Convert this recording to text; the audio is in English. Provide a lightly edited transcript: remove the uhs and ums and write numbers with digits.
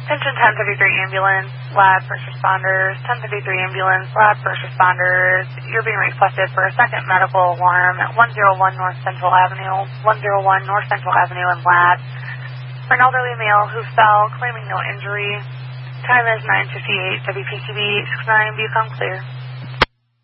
Attention 1033 ambulance, lab, first responders. 1033 ambulance, lab, first responders. You're being requested for a second medical alarm at 101 North Central Avenue, 101 North Central Avenue and lab. For an elderly male who fell, claiming no injury. Time is 9:58. WPCB 69, become clear.